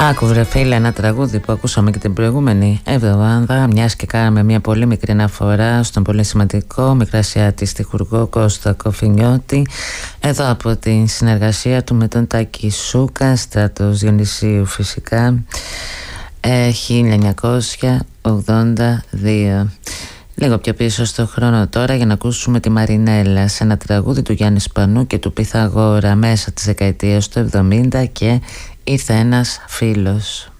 Άκου βρε φίλε, ένα τραγούδι που ακούσαμε και την προηγούμενη εβδομάδα, μιας και κάναμε μια πολύ μικρή αναφορά στον πολύ σημαντικό μικρασιάτη στιχουργό Κώστα Κοφινιώτη, εδώ από την συνεργασία του με τον Τάκη Σούκα, Στράτος Διονυσίου φυσικά, 1982. Λίγο πιο πίσω στο χρόνο τώρα για να ακούσουμε τη Μαρινέλα σε ένα τραγούδι του Γιάννη Σπανού και του Πυθαγόρα μέσα της δεκαετίας του 70 και «Ήρθε ένας φίλος».